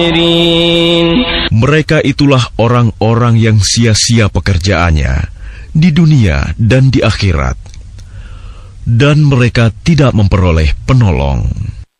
Mereka itulah orang-orang yang sia-sia pekerjaannya di dunia dan di akhirat, dan mereka tidak memperoleh penolong.